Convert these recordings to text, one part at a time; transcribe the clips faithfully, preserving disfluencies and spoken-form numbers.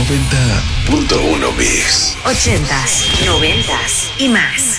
noventa punto uno Mix. Ochentas, noventas y más.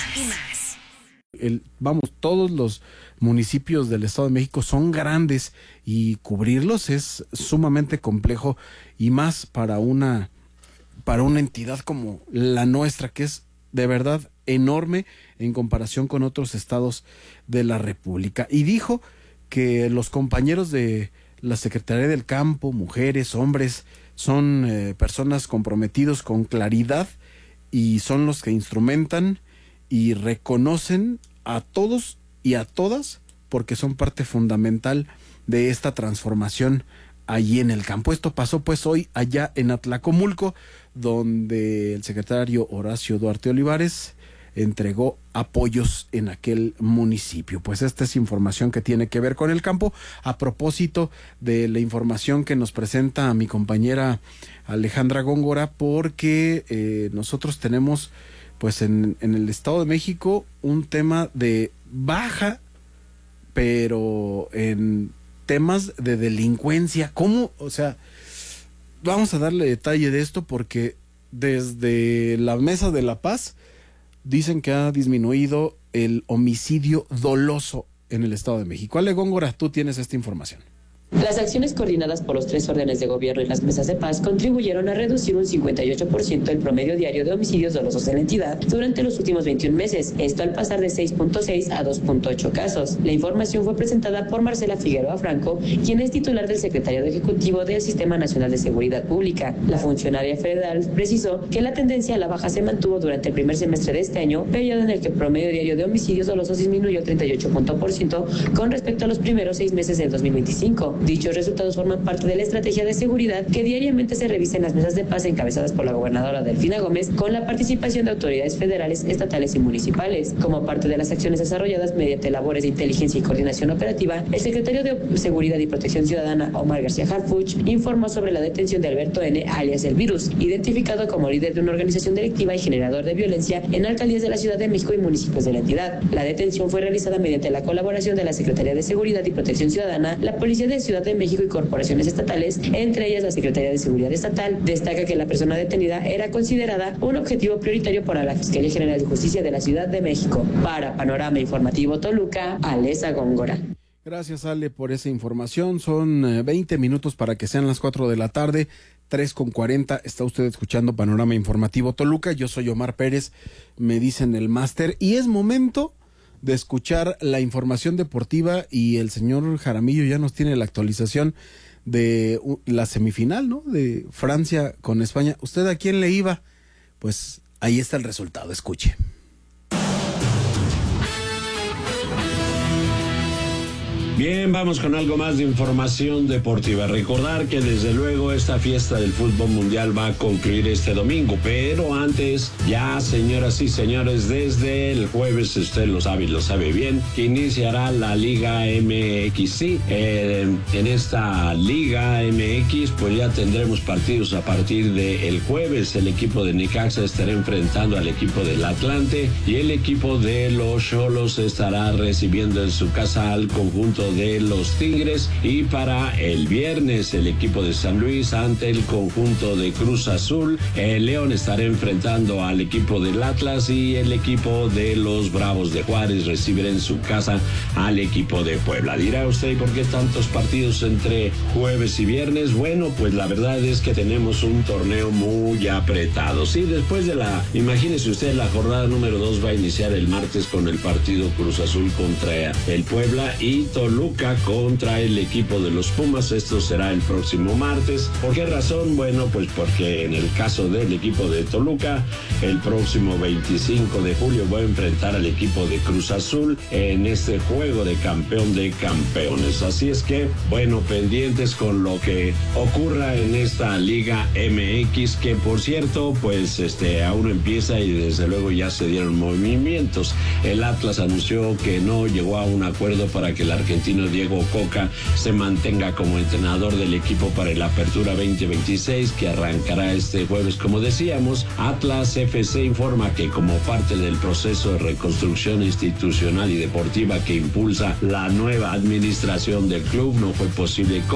El, vamos, todos los municipios del Estado de México son grandes y cubrirlos es sumamente complejo, y más para una para una entidad como la nuestra, que es de verdad enorme en comparación con otros estados de la República. Y dijo que los compañeros de la Secretaría del Campo, mujeres, hombres, son eh, personas comprometidos con claridad, y son los que instrumentan y reconocen a todos y a todas, porque son parte fundamental de esta transformación allí en el campo. Esto pasó pues hoy allá en Atlacomulco, donde el secretario Horacio Duarte Olivares entregó apoyos en aquel municipio. Pues esta es información que tiene que ver con el campo, a propósito de la información que nos presenta mi compañera Alejandra Góngora, porque eh, nosotros tenemos pues en, en el Estado de México un tema de baja, pero en temas de delincuencia. ¿Cómo? O sea, vamos a darle detalle de esto, porque desde la Mesa de la Paz dicen que ha disminuido el homicidio doloso en el Estado de México. Ale Góngora, tú tienes esta información. Las acciones coordinadas por los tres órdenes de gobierno y las mesas de paz contribuyeron a reducir un cincuenta y ocho por ciento el promedio diario de homicidios dolosos en la entidad durante los últimos veintiún meses, esto al pasar de seis punto seis a dos punto ocho casos. La información fue presentada por Marcela Figueroa Franco, quien es titular del Secretariado Ejecutivo del Sistema Nacional de Seguridad Pública. La funcionaria federal precisó que la tendencia a la baja se mantuvo durante el primer semestre de este año, periodo en el que el promedio diario de homicidios dolosos disminuyó treinta y ocho por ciento con respecto a los primeros seis meses del dos mil veinticinco. Dichos resultados forman parte de la estrategia de seguridad que diariamente se revisa en las mesas de paz encabezadas por la gobernadora Delfina Gómez, con la participación de autoridades federales, estatales y municipales. Como parte de las acciones desarrolladas mediante labores de inteligencia y coordinación operativa, el secretario de Seguridad y Protección Ciudadana, Omar García Harfuch, informó sobre la detención de Alberto N., alias El Virus, identificado como líder de una organización delictiva y generador de violencia en alcaldías de la Ciudad de México y municipios de la entidad. La detención fue realizada mediante la colaboración de la Secretaría de Seguridad y Protección Ciudadana, la Policía de Ciudad de México y corporaciones estatales, entre ellas la Secretaría de Seguridad Estatal. Destaca que la persona detenida era considerada un objetivo prioritario para la Fiscalía General de Justicia de la Ciudad de México. Para Panorama Informativo Toluca, Alesa Góngora. Gracias, Ale, por esa información. Son eh, veinte minutos para que sean las cuatro de la tarde, tres con cuarenta. Está usted escuchando Panorama Informativo Toluca. Yo soy Omar Pérez, me dicen el máster, y es momento de escuchar la información deportiva, y el señor Jaramillo ya nos tiene la actualización de la semifinal, ¿no? De Francia con España. ¿Usted a quién le iba? Pues ahí está el resultado, escuche. Bien, vamos con algo más de información deportiva. Recordar que desde luego esta fiesta del fútbol mundial va a concluir este domingo, pero antes ya, señoras y señores, desde el jueves, usted lo sabe y lo sabe bien, que iniciará la Liga M X. Sí, eh, en esta Liga M X pues ya tendremos partidos a partir del jueves. El equipo de Necaxa estará enfrentando al equipo del Atlante, y el equipo de los Xolos estará recibiendo en su casa al conjunto de los Tigres, y para el viernes el equipo de San Luis ante el conjunto de Cruz Azul. El León estará enfrentando al equipo del Atlas, y el equipo de los Bravos de Juárez recibirá en su casa al equipo de Puebla. Dirá usted, ¿por qué tantos partidos entre jueves y viernes? Bueno, pues la verdad es que tenemos un torneo muy apretado. Sí, después de la, imagínese usted, la jornada número dos va a iniciar el martes con el partido Cruz Azul contra el Puebla y Toluca contra el equipo de los Pumas. Esto será el próximo martes. ¿Por qué razón? Bueno, pues porque en el caso del equipo de Toluca, el próximo veinticinco de julio va a enfrentar al equipo de Cruz Azul en este juego de campeón de campeones. Así es que, bueno, pendientes con lo que ocurra en esta Liga M X, que por cierto, pues este aún empieza, y desde luego ya se dieron movimientos. El Atlas anunció que no llegó a un acuerdo para que el argentino Diego Coca se mantenga como entrenador del equipo para el Apertura veinte veintiséis, que arrancará este jueves. Como decíamos, Atlas F C informa que como parte del proceso de reconstrucción institucional y deportiva que impulsa la nueva administración del club, no fue posible